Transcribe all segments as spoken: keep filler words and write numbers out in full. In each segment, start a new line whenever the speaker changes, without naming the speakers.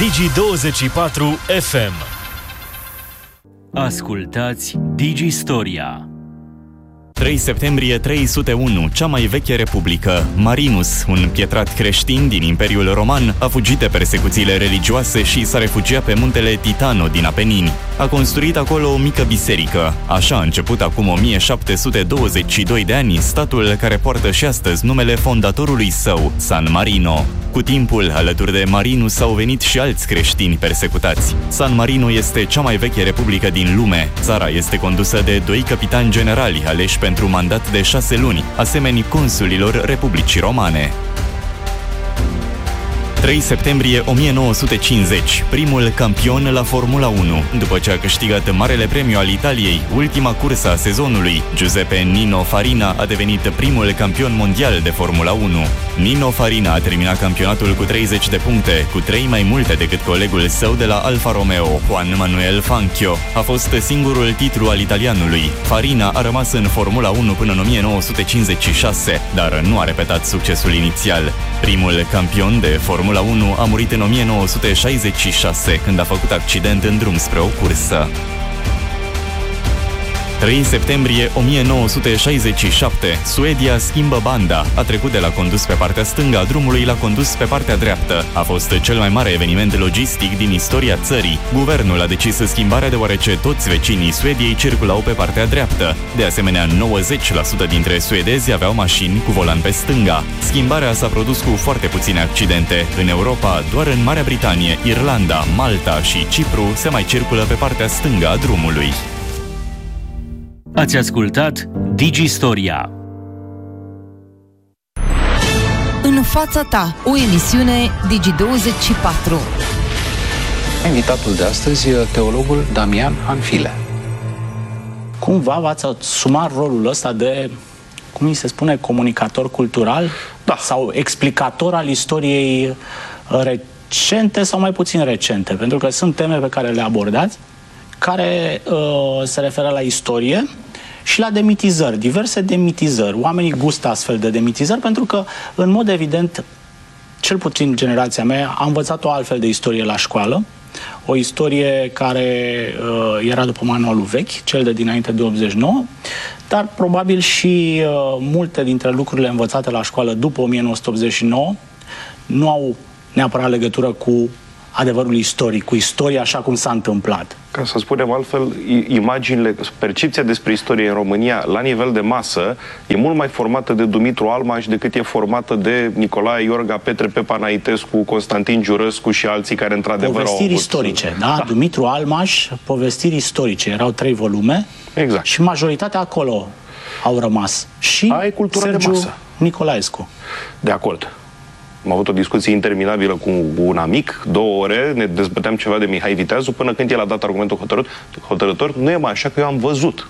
Digi douăzeci și patru F M.
Ascultați Digistoria.
trei septembrie trei sute unu, cea mai veche republică. Marinus, un pietrat creștin din Imperiul Roman, a fugit de persecuțiile religioase și s-a refugiat pe muntele Titano din Apenini. A construit acolo o mică biserică. Așa a început acum o mie șapte sute douăzeci și doi de ani statul care poartă și astăzi numele fondatorului său, San Marino. Cu timpul, alături de Marinus au venit și alți creștini persecutați. San Marino este cea mai veche republică din lume. Țara este condusă de doi capitani generali aleși pentru mandat de șase luni, asemeni consulilor Republicii Romane. trei septembrie o mie nouă sute cincizeci, primul campion la Formula unu. După ce a câștigat Marele Premiu al Italiei, ultima cursă a sezonului, Giuseppe Nino Farina a devenit primul campion mondial de Formula unu. Nino Farina a terminat campionatul cu treizeci de puncte, cu trei mai multe decât colegul său de la Alfa Romeo, Juan Manuel Fangio. A fost singurul titlu al italianului. Farina a rămas în Formula unu până în o mie nouă sute cincizeci și șase, dar nu a repetat succesul inițial. Primul campion de Formula unu a murit în o mie nouă sute șaizeci și șase, când a făcut accident în drum spre o cursă. trei septembrie o mie nouă sute șaizeci și șapte, Suedia schimbă banda. A trecut de la condus pe partea stângă a drumului la condus pe partea dreaptă. A fost cel mai mare eveniment logistic din istoria țării. Guvernul a decis schimbarea deoarece toți vecinii Suediei circulau pe partea dreaptă. De asemenea, nouăzeci la sută dintre suedezi aveau mașini cu volan pe stânga. Schimbarea s-a produs cu foarte puține accidente. În Europa, doar în Marea Britanie, Irlanda, Malta și Cipru se mai circulă pe partea stângă a drumului.
Ați ascultat Digistoria.
În fața ta, o emisiune Digi douăzeci și patru.
Invitatul de astăzi e teologul Damian Hanfile.
Cumva v-ați asumat rolul ăsta de, cum îi se spune, comunicator cultural?
Da.
Sau explicator al istoriei recente sau mai puțin recente? Pentru că sunt teme pe care le abordați, care uh, se referă la istorie și la demitizări, diverse demitizări. Oamenii gustă astfel de demitizări pentru că, în mod evident, cel puțin generația mea, a învățat o altfel de istorie la școală, o istorie care uh, era după manualul vechi, cel de dinainte de optzeci și nouă, dar probabil și uh, multe dintre lucrurile învățate la școală după o mie nouă sute optzeci și nouă nu au neapărat legătură cu adevărul istoric, cu istoria așa cum s-a întâmplat.
Ca să spunem altfel, imaginile, percepția despre istorie în România, la nivel de masă, e mult mai formată de Dumitru Almaș decât e formată de Nicolae Iorga, Petre Pepa Naitescu, Constantin Giurăscu și alții care într-adevăr au avut...
Povestiri istorice, da? da? Dumitru Almaș, povestiri istorice. Erau trei volume.
Exact.
Și majoritatea acolo au rămas. Și
Ai cultura
Sergiu
de masă.
Nicolaescu.
De acord. Am avut o discuție interminabilă cu un amic, două ore, ne dezbăteam ceva de Mihai Viteazu, până când el a dat argumentul hotărât, hotărător, nu e mai așa că eu am văzut.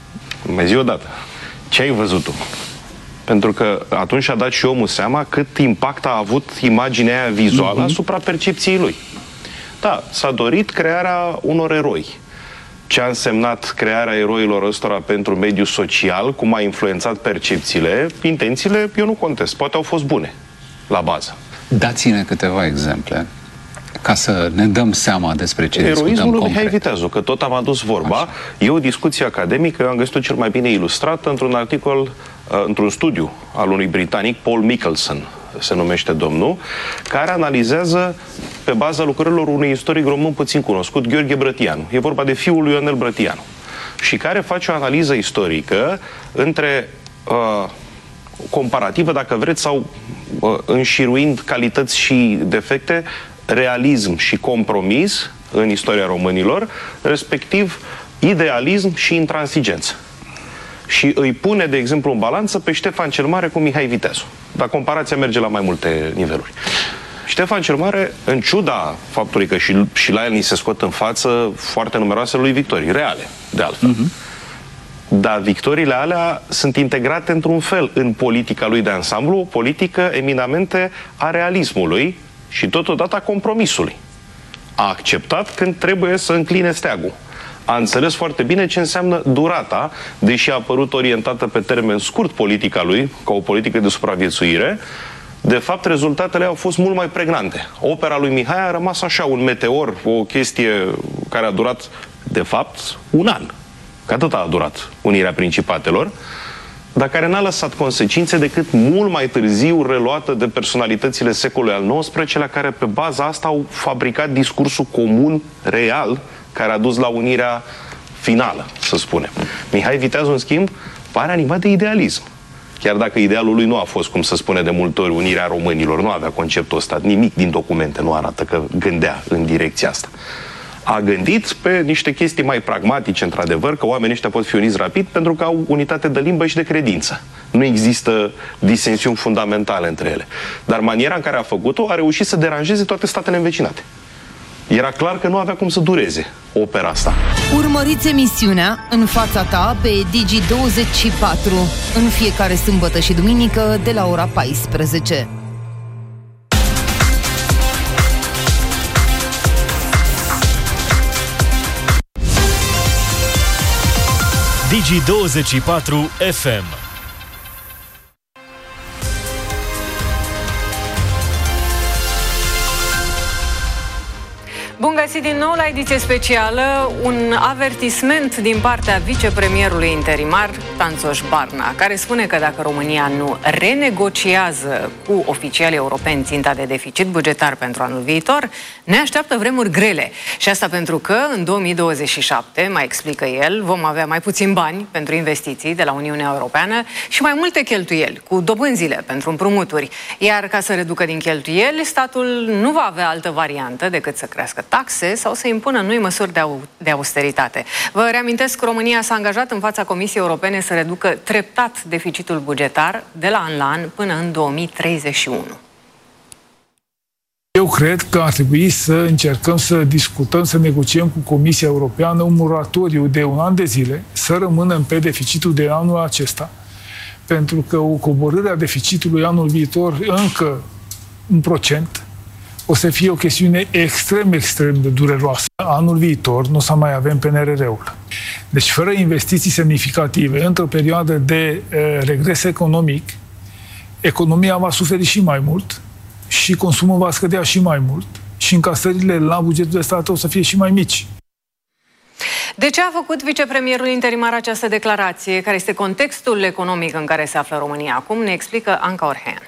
Mai zi odată. Ce ai văzut tu? Pentru că atunci a dat și omul seama cât impact a avut imaginea aia vizuală mm-hmm. asupra percepției lui. Da, s-a dorit crearea unor eroi. Ce a însemnat crearea eroilor ăstora pentru mediul social, cum a influențat percepțiile, intențiile, eu nu contest. Poate au fost bune. La bază.
Dați-ne câteva exemple ca să ne dăm seama despre ce discutăm concret.
Eroismul lui Mihai Viteazu, că tot am adus vorba. Așa. E o discuție academică, eu am găsit-o cel mai bine ilustrată într-un articol, într-un studiu al unui britanic, Paul Mickelson, se numește domnul, care analizează pe baza lucrărilor unui istoric român puțin cunoscut, Gheorghe Brătianu. E vorba de fiul lui Ionel Brătianu. Și care face o analiză istorică între... Uh, comparativă, dacă vreți, sau uh, înșiruind calități și defecte, realism și compromis în istoria românilor, respectiv idealism și intransigență. Și îi pune, de exemplu, în balanță pe Ștefan cel Mare cu Mihai Viteazu. Dar comparația merge la mai multe niveluri. Ștefan cel Mare, în ciuda faptului că și, și la el ni se scot în față foarte numeroase lui victorii, reale, de altfel. Uh-huh. Dar victoriile alea sunt integrate într-un fel în politica lui de ansamblu, o politică eminamente a realismului și totodată a compromisului. A acceptat când trebuie să încline steagul. A înțeles foarte bine ce înseamnă durata, deși a părut orientată pe termen scurt politica lui, ca o politică de supraviețuire, de fapt, rezultatele au fost mult mai pregnante. Opera lui Mihai a rămas așa, un meteor, o chestie care a durat, de fapt, un an. Că atât a durat unirea Principatelor, dar care n-a lăsat consecințe decât mult mai târziu reluată de personalitățile secolului al nouăsprezecelea, care pe baza asta au fabricat discursul comun, real, care a dus la unirea finală, să spunem. Mihai Viteazu, în schimb, pare animat de idealism. Chiar dacă idealul lui nu a fost, cum se spune de multe ori, unirea românilor, nu avea conceptul ăsta, nimic din documente nu arată că gândea în direcția asta. A gândit pe niște chestii mai pragmatice, într-adevăr, că oamenii ăștia pot fi uniți rapid pentru că au unitate de limbă și de credință. Nu există disensiuni fundamentale între ele. Dar maniera în care a făcut-o a reușit să deranjeze toate statele învecinate. Era clar că nu avea cum să dureze opera asta.
Urmăriți emisiunea În fața ta pe Digi douăzeci și patru în fiecare sâmbătă și duminică de la ora paisprezece.
Digi douăzeci și patru F M.
Bun găsit din nou la ediție specială, un avertisment din partea vicepremierului interimar, Tanțoș Barna, care spune că dacă România nu renegociază cu oficialii europeni ținta de deficit bugetar pentru anul viitor, ne așteaptă vremuri grele. Și asta pentru că în două mii douăzeci și șapte, mai explică el, vom avea mai puțin bani pentru investiții de la Uniunea Europeană și mai multe cheltuieli, cu dobânzile pentru împrumuturi. Iar ca să reducă din cheltuieli, statul nu va avea altă variantă decât să crească taxe sau să impună noi măsuri de, au, de austeritate. Vă reamintesc că România s-a angajat în fața Comisiei Europene să reducă treptat deficitul bugetar de la an la an până în două mii treizeci și unu.
Eu cred că ar trebui să încercăm să discutăm, să negociem cu Comisia Europeană un moratoriu de un an de zile, să rămânem pe deficitul de anul acesta. Pentru că o coborâre a deficitului anul viitor încă un procent o să fie o chestiune extrem, extrem de dureroasă. Anul viitor nu o să mai avem P N R R-ul. Deci, fără investiții semnificative, într-o perioadă de uh, regres economic, economia va suferi și mai mult și consumul va scădea și mai mult și încasările la bugetul de stat o să fie și mai mici.
De ce a făcut vicepremierul interimar această declarație? Care este contextul economic în care se află România acum? Ne explică Anca Orhean.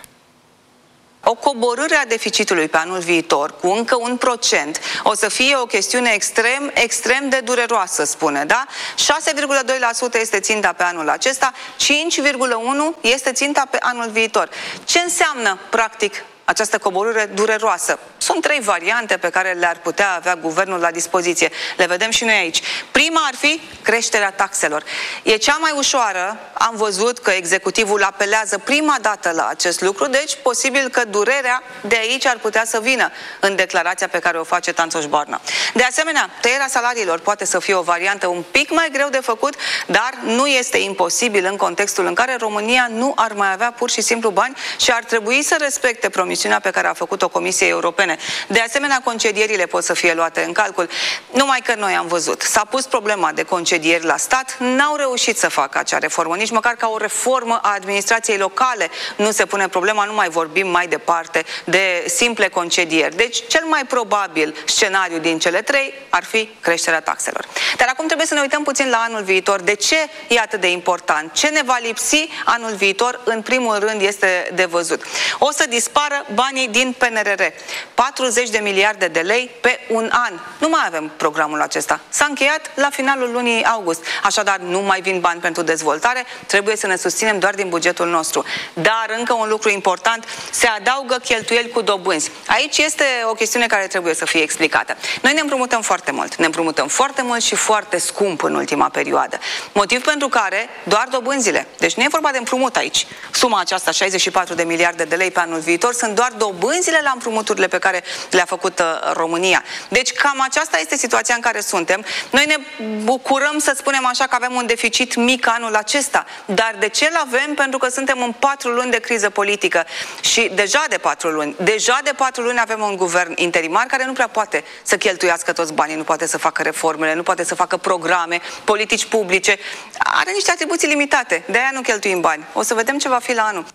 O coborâre a deficitului pe anul viitor cu încă un procent o să fie o chestiune extrem, extrem de dureroasă, spune, da? șase virgulă doi la sută este ținta pe anul acesta, cinci virgulă unu la sută este ținta pe anul viitor. Ce înseamnă, practic, această coborâre dureroasă? Sunt trei variante pe care le-ar putea avea guvernul la dispoziție. Le vedem și noi aici. Prima ar fi creșterea taxelor. E cea mai ușoară. Am văzut că executivul apelează prima dată la acest lucru, deci posibil că durerea de aici ar putea să vină în declarația pe care o face Tanțoș Barna. De asemenea, tăierea salariilor poate să fie o variantă un pic mai greu de făcut, dar nu este imposibil în contextul în care România nu ar mai avea pur și simplu bani și ar trebui să respecte promisiunea pe care a făcut-o Comisiei Europene. De asemenea, concedierile pot să fie luate în calcul. Numai că noi am văzut. S-a pus problema de concedieri la stat, n-au reușit să facă acea reformă, nici măcar ca o reformă a administrației locale nu se pune problema, nu mai vorbim mai departe de simple concedieri. Deci, cel mai probabil scenariu din cele trei ar fi creșterea taxelor. Dar acum trebuie să ne uităm puțin la anul viitor. De ce e atât de important? Ce ne va lipsi anul viitor? În primul rând este de văzut. O să dispară banii din P N R R. patruzeci de miliarde de lei pe un an. Nu mai avem programul acesta. S-a încheiat la finalul lunii august. Așadar, nu mai vin bani pentru dezvoltare, trebuie să ne susținem doar din bugetul nostru. Dar, încă un lucru important, se adaugă cheltuieli cu dobânzi. Aici este o chestiune care trebuie să fie explicată. Noi ne împrumutăm foarte mult. Ne împrumutăm foarte mult și foarte scump în ultima perioadă. Motiv pentru care doar dobânzile. Deci nu e vorba de împrumut aici. Suma aceasta, șaizeci și patru de miliarde de lei pe anul viitor, sunt doar dobânzile la împrumuturile pe care le-a făcut uh, România. Deci cam aceasta este situația în care suntem. Noi ne bucurăm să spunem așa că avem un deficit mic anul acesta. Dar de ce îl avem? Pentru că suntem în patru luni de criză politică. Și deja de patru luni, deja de patru luni avem un guvern interimar care nu prea poate să cheltuiască toți banii, nu poate să facă reformele, nu poate să facă programe, politici publice. Are niște atribuții limitate. De aia nu cheltuim bani. O să vedem ce va fi la anul.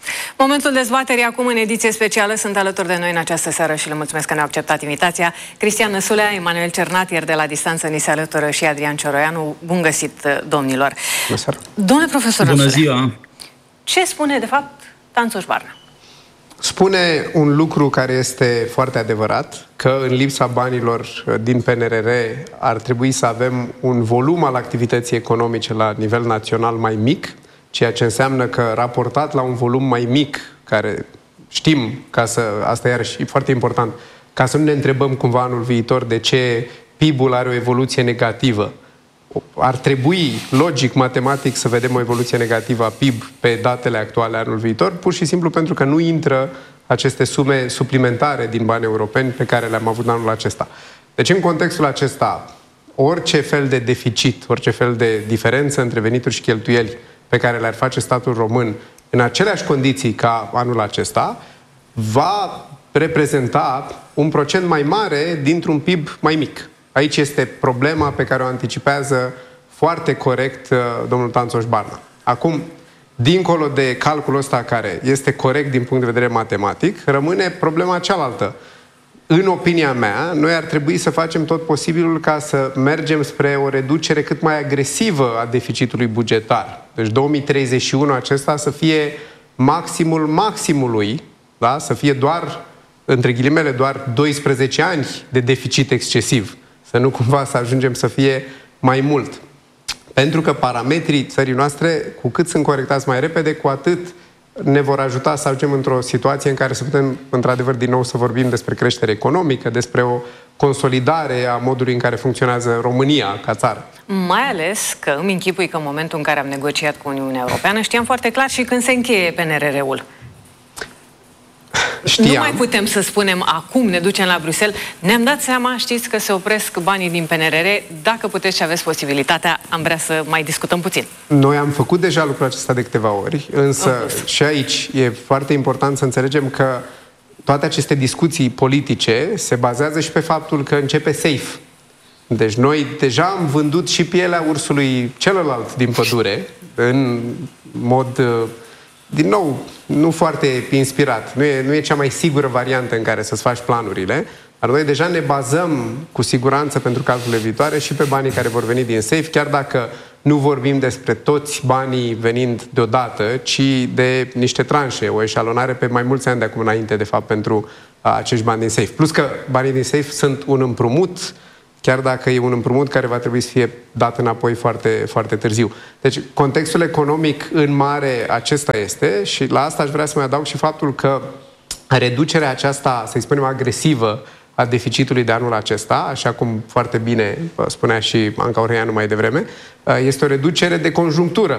Momentul dezbaterii acum în ediție specială. Sunt alături de noi în această seară și le mulțumesc că ne-au acceptat invitația. Cristian Năsulea, Emanuel Cernat, iar de la distanță ni se alătură și Adrian Cioroianu. Bun găsit, domnilor.
Bună seara.
Domnule profesor
Bună
Năsulea,
ziua.
ce spune de fapt Tanțoș Barna?
Spune un lucru care este foarte adevărat, că în lipsa banilor din P N R R ar trebui să avem un volum al activității economice la nivel național mai mic, ceea ce înseamnă că raportat la un volum mai mic, care știm, ca să, asta iarăși e foarte important, ca să nu ne întrebăm cumva anul viitor de ce P I B-ul are o evoluție negativă. Ar trebui, logic, matematic, să vedem o evoluție negativă a P I B pe datele actuale anul viitor, pur și simplu pentru că nu intră aceste sume suplimentare din bani europeni pe care le-am avut anul acesta. Deci, în contextul acesta, orice fel de deficit, orice fel de diferență între venituri și cheltuieli pe care le-ar face statul român în aceleași condiții ca anul acesta, va reprezenta un procent mai mare dintr-un P I B mai mic. Aici este problema pe care o anticipează foarte corect uh, domnul Tanțoș Barna. Acum, dincolo de calculul ăsta care este corect din punct de vedere matematic, rămâne problema cealaltă. În opinia mea, noi ar trebui să facem tot posibilul ca să mergem spre o reducere cât mai agresivă a deficitului bugetar. Deci două mii treizeci și unu acesta să fie maximul maximului, da? Să fie doar, între ghilimele, doar doisprezece ani de deficit excesiv. Să nu cumva să ajungem să fie mai mult. Pentru că parametrii țării noastre, cu cât sunt corectați mai repede, cu atât ne vor ajuta să ajungem într-o situație în care să putem, într-adevăr, din nou să vorbim despre creștere economică, despre o consolidare a modului în care funcționează România ca țară.
Mai ales că îmi închipui că în momentul în care am negociat cu Uniunea Europeană știam foarte clar și când se încheie P N R R-ul.
Știam.
Nu mai putem să spunem acum ne ducem la Bruxelles. Ne-am dat seama, știți că se opresc banii din P N R R. Dacă puteți și aveți posibilitatea, am vrea să mai discutăm puțin.
Noi am făcut deja lucrul acesta de câteva ori, însă și aici e foarte important să înțelegem că toate aceste discuții politice se bazează și pe faptul că începe safe. Deci noi deja am vândut și pielea ursului celălalt din pădure în mod, din nou, nu foarte inspirat. Nu e, nu e cea mai sigură variantă în care să-ți faci planurile, dar noi deja ne bazăm cu siguranță pentru calculele viitoare și pe banii care vor veni din safe, chiar dacă nu vorbim despre toți banii venind deodată, ci de niște tranșe, o eșalonare pe mai mulți ani de acum înainte, de fapt, pentru acești bani din safe. Plus că banii din safe sunt un împrumut, chiar dacă e un împrumut care va trebui să fie dat înapoi foarte, foarte târziu. Deci, contextul economic în mare acesta este și la asta aș vrea să mai adaug și faptul că reducerea aceasta, să-i spunem, agresivă a deficitului de anul acesta, așa cum foarte bine spunea și Anca Orheianu mai devreme, este o reducere de conjunctură.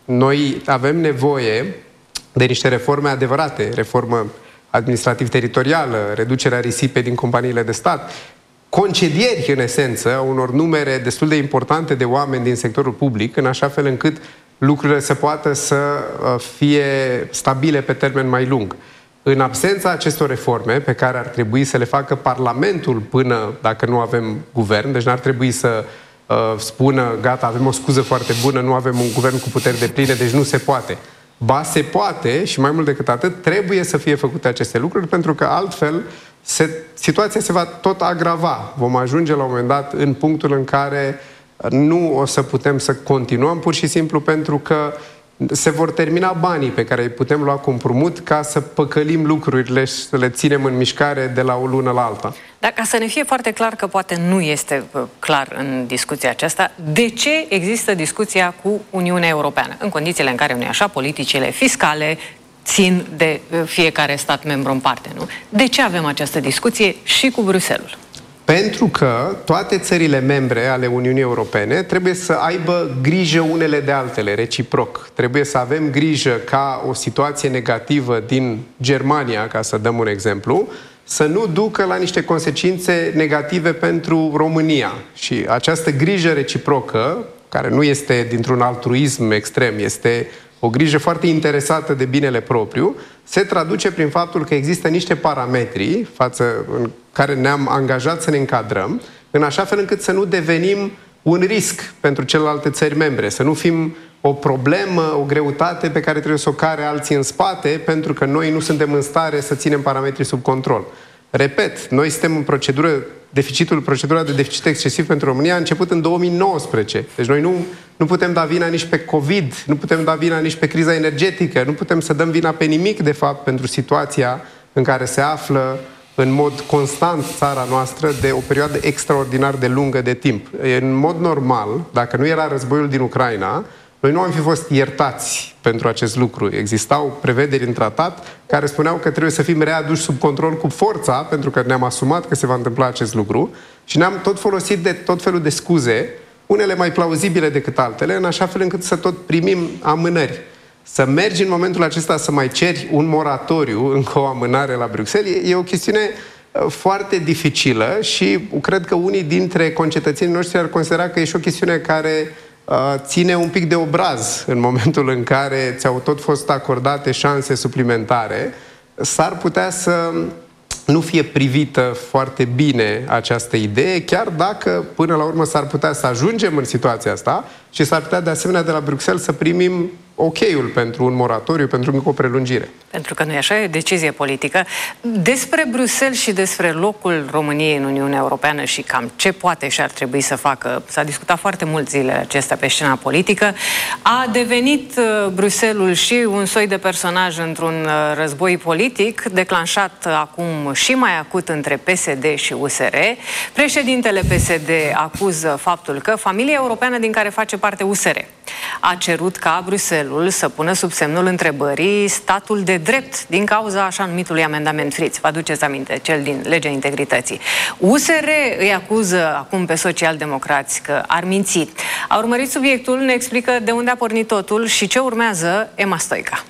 Noi avem nevoie de niște reforme adevărate, reformă administrativ-teritorială, reducerea risipei din companiile de stat, concedieri, în esență, unor numere destul de importante de oameni din sectorul public, în așa fel încât lucrurile să poată să fie stabile pe termen mai lung. În absența acestor reforme, pe care ar trebui să le facă Parlamentul până dacă nu avem guvern, deci n-ar trebui să uh, spună, gata, avem o scuză foarte bună, nu avem un guvern cu puteri depline, deci nu se poate. Ba, se poate și mai mult decât atât, trebuie să fie făcute aceste lucruri, pentru că altfel se, situația se va tot agrava. Vom ajunge la un moment dat în punctul în care nu o să putem să continuăm, pur și simplu pentru că se vor termina banii pe care îi putem lua cu împrumut ca să păcălim lucrurile și să le ținem în mișcare de la o lună la alta.
Dar ca să ne fie foarte clar că poate nu este clar în discuția aceasta, de ce există discuția cu Uniunea Europeană? În condițiile în care, nu-i așa, politicile fiscale țin de fiecare stat membru în parte, nu? De ce avem această discuție și cu Bruxelles-ul?
Pentru că toate țările membre ale Uniunii Europene trebuie să aibă grijă unele de altele, reciproc. Trebuie să avem grijă ca o situație negativă din Germania, ca să dăm un exemplu, să nu ducă la niște consecințe negative pentru România. Și această grijă reciprocă, care nu este dintr-un altruism extrem, este o grijă foarte interesată de binele propriu, se traduce prin faptul că există niște parametri față în care ne-am angajat să ne încadrăm, în așa fel încât să nu devenim un risc pentru celelalte țări membre, să nu fim o problemă, o greutate pe care trebuie să o care alții în spate, pentru că noi nu suntem în stare să ținem parametrii sub control. Repet, noi suntem în procedură, deficitul, procedura de deficit excesiv pentru România a început în două mii nouăsprezece. Deci noi nu, nu putem da vina nici pe COVID, nu putem da vina nici pe criza energetică, nu putem să dăm vina pe nimic, de fapt, pentru situația în care se află în mod constant țara noastră de o perioadă extraordinar de lungă de timp. În mod normal, dacă nu era războiul din Ucraina, noi nu am fi fost iertați pentru acest lucru. Existau prevederi în tratat care spuneau că trebuie să fim readuși sub control cu forța, pentru că ne-am asumat că se va întâmpla acest lucru și ne-am tot folosit de tot felul de scuze, unele mai plauzibile decât altele, în așa fel încât să tot primim amânări. Să mergi în momentul acesta să mai ceri un moratoriu, încă o amânare la Bruxelles, e o chestiune foarte dificilă și cred că unii dintre concetățenii noștri ar considera că e și o chestiune care ține un pic de obraz în momentul în care ți-au tot fost acordate șanse suplimentare. S-ar putea să nu fie privită foarte bine această idee, chiar dacă până la urmă s-ar putea să ajungem în situația asta și s-ar putea de asemenea de la Bruxelles să primim ok-ul pentru un moratoriu, pentru încă o prelungire.
Pentru că nu e așa, e decizie politică. Despre Bruxelles și despre locul României în Uniunea Europeană și cam ce poate și ar trebui să facă, s-a discutat foarte mult zilele acestea pe scena politică. A devenit Bruxelles și un soi de personaj într-un război politic, declanșat acum și mai acut între P S D și U S R. Președintele P S D acuză faptul că familia europeană din care face parte U S R a cerut ca Bruxelles să pună sub semnul întrebării statul de drept din cauza așa numitului amendament Fritz. Vă aduceți aminte, cel din Legea Integrității. U S R îi acuză acum pe socialdemocrați că ar minți. A urmărit subiectul, ne explică de unde a pornit totul și ce urmează Emma Stoica.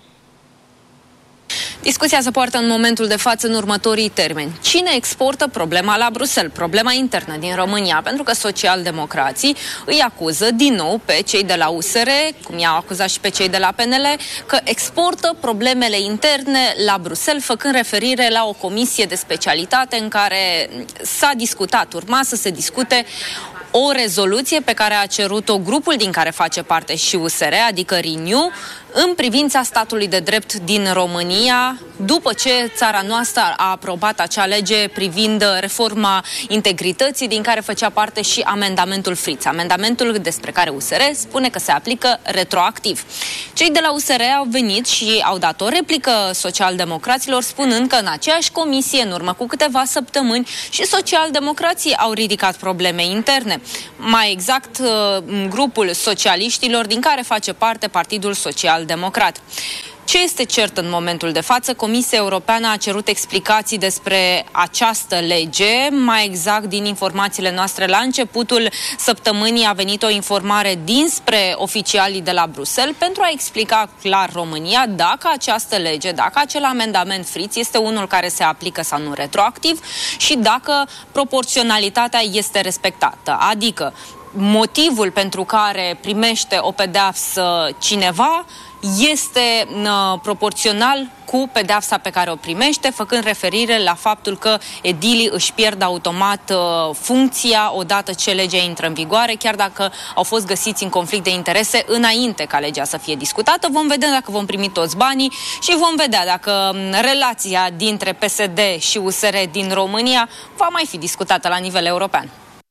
Discuția se poartă în momentul de față în următorii termeni. Cine exportă problema la Bruxelles, problema internă din România? Pentru că socialdemocrații îi acuză din nou pe cei de la U S R, cum i-au acuzat și pe cei de la P N L, că exportă problemele interne la Bruxelles, făcând referire la o comisie de specialitate în care s-a discutat, urma să se discute o rezoluție pe care a cerut-o grupul din care face parte și U S R, adică Renew, în privința statului de drept din România, după ce țara noastră a aprobat acea lege privind reforma integrității, din care făcea parte și amendamentul Fritz, amendamentul despre care U S R spune că se aplică retroactiv. Cei de la U S R au venit și au dat o replică socialdemocraților, spunând că în aceeași comisie, în urmă cu câteva săptămâni, și socialdemocrații au ridicat probleme interne. Mai exact, grupul socialiștilor, din care face parte Partidul Social-Democrat. Ce este cert în momentul de față? Comisia Europeană a cerut explicații despre această lege. Mai exact, din informațiile noastre, la începutul săptămânii a venit o informare dinspre oficialii de la Bruxelles pentru a explica clar România dacă această lege, dacă acel amendament Fritz este unul care se aplică sau nu retroactiv și dacă proporționalitatea este respectată. Adică motivul pentru care primește o pedeapsă cineva este uh, proporțional cu pedeapsa pe care o primește, făcând referire la faptul că edilii își pierd automat uh, funcția odată ce legea intră în vigoare, chiar dacă au fost găsiți în conflict de interese înainte ca legea să fie discutată. Vom vedea dacă vom primi toți banii și vom vedea dacă relația dintre P S D și U S R din România va mai fi discutată la nivel european.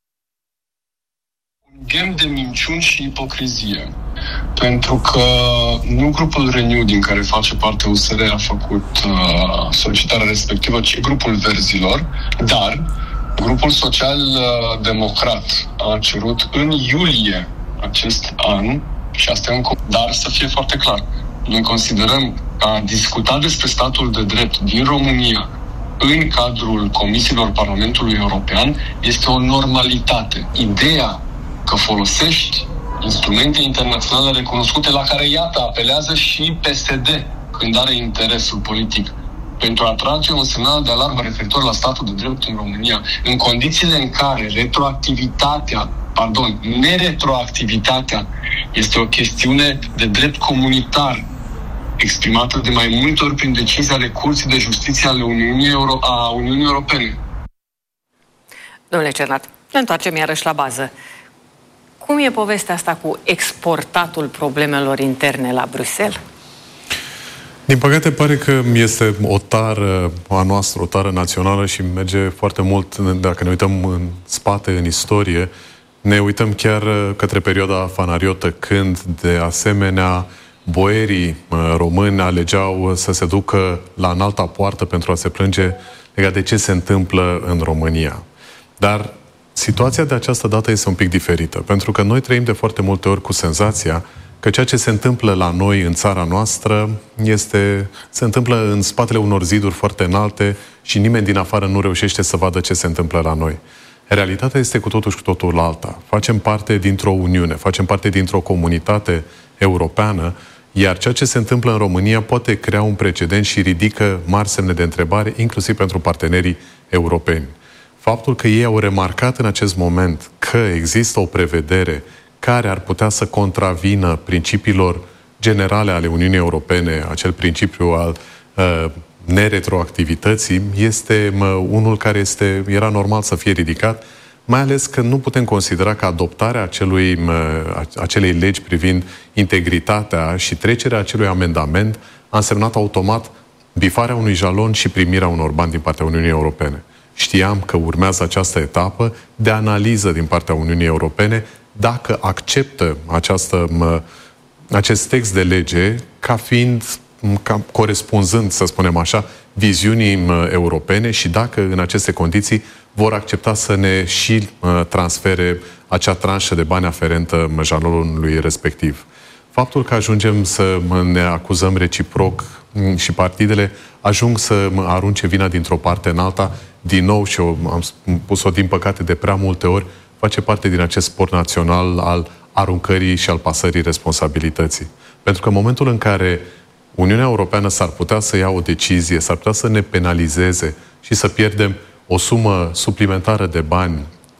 Ghem de minciuni și ipocrizie. Pentru că nu grupul Renew, din care face parte U S R, a făcut uh, solicitarea respectivă, ci grupul Verzilor, dar grupul social-democrat a cerut în iulie acest an, și asta e un... Dar să fie foarte clar, noi considerăm că a discuta despre statul de drept din România în cadrul comisiilor Parlamentului European este o normalitate. Ideea că folosești instrumente internaționale recunoscute la care, iată, apelează și P S D când are interesul politic pentru a trage un semnal de alarmă referitor la statul de drept în România, în condițiile în care retroactivitatea, pardon, neretroactivitatea este o chestiune de drept comunitar exprimată de mai multe ori prin decizii ale Curții de Justiție ale Uniunii, Euro- a Uniunii Europene.
Domnule Cernat, ne întoarcem iarăși la bază. Cum e povestea asta cu exportatul problemelor interne la Bruxelles?
Din păcate pare că este o tară a noastră, o tară națională și merge foarte mult, dacă ne uităm în spate, în istorie, ne uităm chiar către perioada fanariotă, când de asemenea boierii români alegeau să se ducă la înalta poartă pentru a se plânge legat de ce se întâmplă în România. Dar situația de această dată este un pic diferită, pentru că noi trăim de foarte multe ori cu senzația că ceea ce se întâmplă la noi în țara noastră este, se întâmplă în spatele unor ziduri foarte înalte și nimeni din afară nu reușește să vadă ce se întâmplă la noi. Realitatea este cu totul și cu totul alta. Facem parte dintr-o uniune, facem parte dintr-o comunitate europeană, iar ceea ce se întâmplă în România poate crea un precedent și ridică mari semne de întrebare, inclusiv pentru partenerii europeni. Faptul că ei au remarcat în acest moment că există o prevedere care ar putea să contravină principiilor generale ale Uniunii Europene, acel principiu al uh, neretroactivității, este mă, unul care este, era normal să fie ridicat, mai ales că nu putem considera că adoptarea acelui, mă, acelei legi privind integritatea și trecerea acelui amendament a însemnat automat bifarea unui jalon și primirea unor bani din partea Uniunii Europene. Știam că urmează această etapă de analiză din partea Uniunii Europene dacă acceptă această, mă, acest text de lege ca fiind, ca corespunzând, să spunem așa, viziunii mă, europene și dacă în aceste condiții vor accepta să ne și mă, transfere acea tranșă de bani aferentă mă, jalonului respectiv. Faptul că ajungem să mă, ne acuzăm reciproc mă, și partidele ajung să mă, arunce vina dintr-o parte în alta, din nou, și eu am spus-o din păcate de prea multe ori, face parte din acest sport național al aruncării și al pasării responsabilității. Pentru că în momentul în care Uniunea Europeană s-ar putea să ia o decizie, s-ar putea să ne penalizeze și să pierdem o sumă suplimentară de bani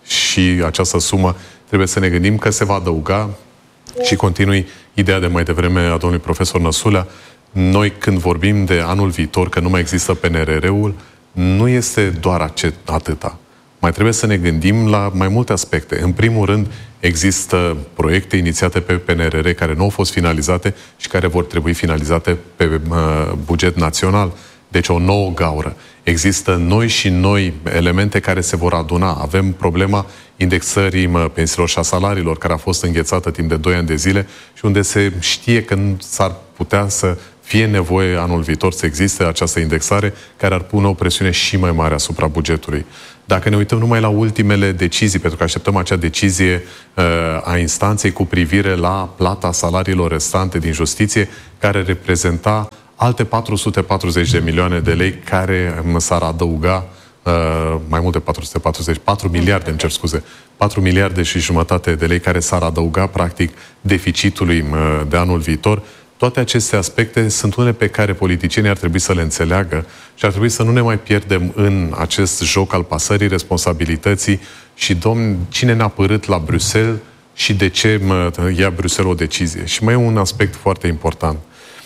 și această sumă trebuie să ne gândim că se va adăuga și continui ideea de mai devreme a domnului profesor Năsulea. Noi când vorbim de anul viitor, că nu mai există P N R R-ul, nu este doar atâta. Mai trebuie să ne gândim la mai multe aspecte. În primul rând, există proiecte inițiate pe P N R R care nu au fost finalizate și care vor trebui finalizate pe uh, buget național. Deci o nouă gaură. Există noi și noi elemente care se vor aduna. Avem problema indexării mă, pensiilor și a salariilor, care a fost înghețată timp de doi ani de zile și unde se știe că s-ar putea să fie nevoie anul viitor să existe această indexare care ar pune o presiune și mai mare asupra bugetului. Dacă ne uităm numai la ultimele decizii, pentru că așteptăm acea decizie uh, a instanței cu privire la plata salariilor restante din justiție, care reprezenta alte patru sute patruzeci de milioane de lei care s-ar adăuga, uh, mai mult de patru sute patruzeci, patru miliarde, îmi cer scuze, patru miliarde și jumătate de lei care s-ar adăuga practic deficitului uh, de anul viitor. Toate aceste aspecte sunt unele pe care politicienii ar trebui să le înțeleagă și ar trebui să nu ne mai pierdem în acest joc al pasării responsabilității și, domn, cine ne-a părât la Bruxelles și de ce mă, ia Bruxelles o decizie. Și mai e un aspect foarte important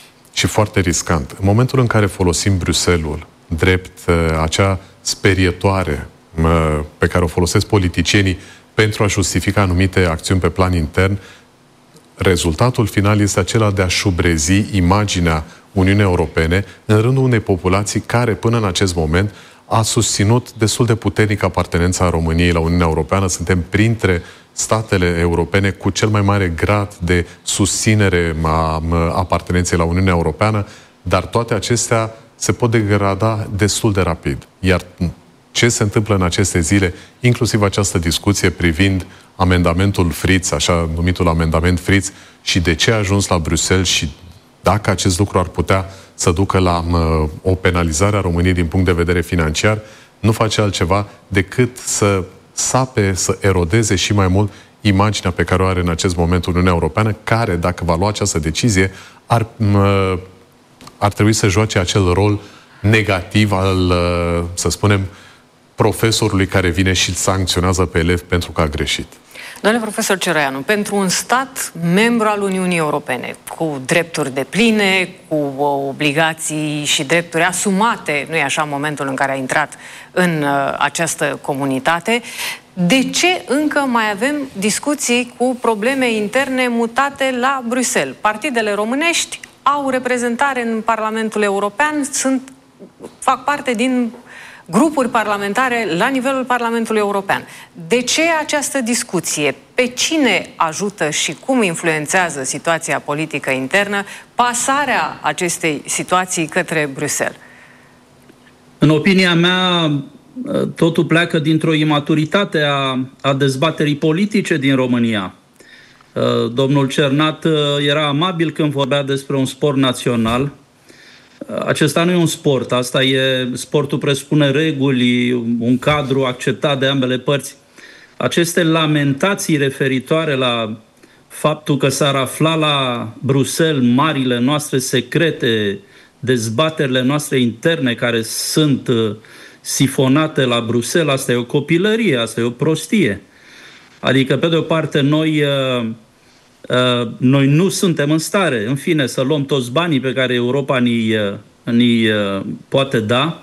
și foarte riscant. În momentul în care folosim Bruxelles-ul drept uh, acea sperietoare uh, pe care o folosesc politicienii pentru a justifica anumite acțiuni pe plan intern, rezultatul final este acela de a șubrezi imaginea Uniunii Europene în rândul unei populații care, până în acest moment, a susținut destul de puternic apartenența României la Uniunea Europeană. Suntem printre statele europene cu cel mai mare grad de susținere a apartenenței la Uniunea Europeană, dar toate acestea se pot degrada destul de rapid. Iar ce se întâmplă în aceste zile, inclusiv această discuție privind amendamentul Fritz, așa numitul amendament Fritz, și de ce a ajuns la Bruxelles și dacă acest lucru ar putea să ducă la uh, o penalizare a României din punct de vedere financiar, nu face altceva decât să sape, să erodeze și mai mult imaginea pe care o are în acest moment Uniunea Europeană, care, dacă va lua această decizie, ar, uh, ar trebui să joace acel rol negativ al, uh, să spunem, profesorului care vine și îl sancționează pe elev pentru că a greșit.
Domnule profesor Ceroianu, pentru un stat membru al Uniunii Europene, cu drepturi depline, cu obligații și drepturi asumate, nu-i așa, în momentul în care a intrat în uh, această comunitate, de ce încă mai avem discuții cu probleme interne mutate la Bruxelles? Partidele românești au reprezentare în Parlamentul European, sunt, fac parte din grupuri parlamentare la nivelul Parlamentului European. De ce această discuție? Pe cine ajută și cum influențează situația politică internă pasarea acestei situații către Bruxelles?
În opinia mea, totul pleacă dintr-o imaturitate a, a dezbaterii politice din România. Domnul Cernat era amabil când vorbea despre un sport național. Acesta nu e un sport, asta e, sportul presupune reguli, un cadru acceptat de ambele părți. Aceste lamentații referitoare la faptul că s-ar afla la Bruxelles marile noastre secrete, dezbaterile noastre interne care sunt sifonate la Bruxelles, asta e o copilărie, asta e o prostie. Adică, pe de o parte, noi... Uh, noi nu suntem în stare, în fine, să luăm toți banii pe care Europa ni, ni uh, poate da,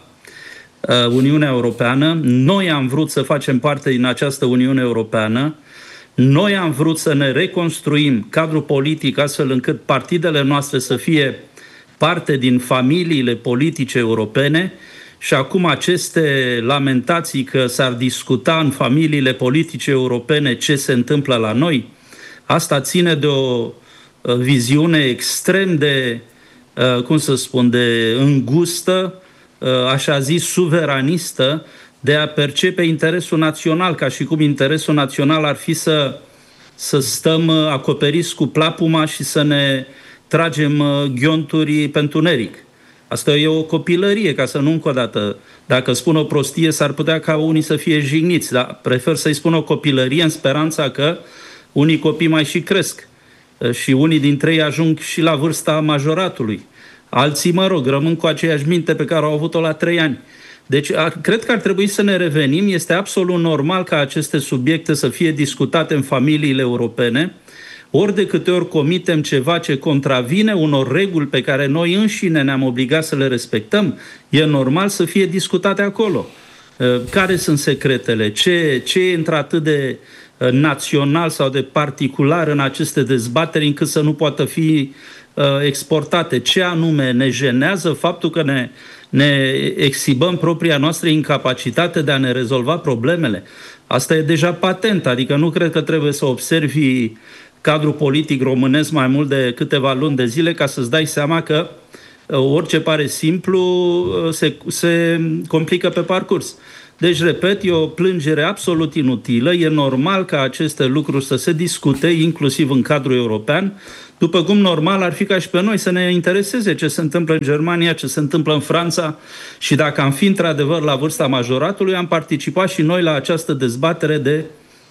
uh, Uniunea Europeană. Noi am vrut să facem parte din această Uniune Europeană. Noi am vrut să ne reconstruim cadrul politic astfel încât partidele noastre să fie parte din familiile politice europene și acum aceste lamentații că s-ar discuta în familiile politice europene ce se întâmplă la noi, asta ține de o viziune extrem de, cum să spun, de îngustă, așa zis, suveranistă, de a percepe interesul național, ca și cum interesul național ar fi să, să stăm acoperiți cu plapuma și să ne tragem ghionturi pe întuneric. Asta e o copilărie, ca să nu încă o dată. Dacă spun o prostie, s-ar putea ca unii să fie jigniți, dar prefer să-i spun o copilărie în speranța că unii copii mai și cresc și unii dintre ei ajung și la vârsta majoratului. Alții, mă rog, rămân cu aceeași minte pe care au avut-o la trei ani. Deci, a, cred că ar trebui să ne revenim. Este absolut normal ca aceste subiecte să fie discutate în familiile europene. Ori de câte ori comitem ceva ce contravine unor reguli pe care noi înșine ne-am obligat să le respectăm, e normal să fie discutate acolo. Care sunt secretele? Ce, ce e într-atât de național sau de particular în aceste dezbateri încât să nu poată fi uh, exportate? Ce anume ne jenează faptul că ne, ne exhibăm propria noastră incapacitate de a ne rezolva problemele? Asta e deja patent, adică nu cred că trebuie să observi cadrul politic românesc mai mult de câteva luni de zile ca să-ți dai seama că uh, orice pare simplu uh, se, se complică pe parcurs. Deci, repet, e o plângere absolut inutilă. E normal ca aceste lucruri să se discute, inclusiv în cadrul european, după cum normal ar fi ca și pe noi să ne intereseze ce se întâmplă în Germania, ce se întâmplă în Franța și dacă am fi într-adevăr la vârsta majoratului, am participat și noi la această dezbatere de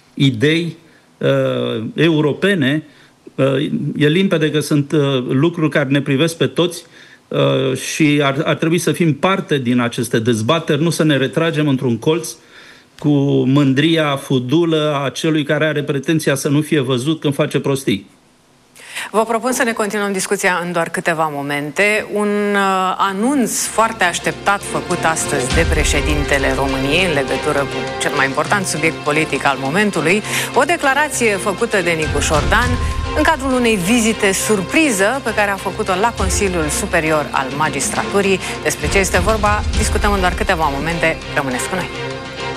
idei uh, europene. Uh, e limpede că sunt uh, lucruri care ne privesc pe toți, Uh, și ar, ar trebui să fim parte din aceste dezbateri, nu să ne retragem într-un colț cu mândria fudulă a celui care are pretenția să nu fie văzut când face prostii.
Vă propun să ne continuăm discuția în doar câteva momente. Un uh, anunț foarte așteptat făcut astăzi de președintele României în legătură cu cel mai important subiect politic al momentului, o declarație făcută de Nicu Șordan în cadrul unei vizite surpriză pe care a făcut-o la Consiliul Superior al Magistraturii. Despre ce este vorba, discutăm în doar câteva momente. Rămâneți cu noi!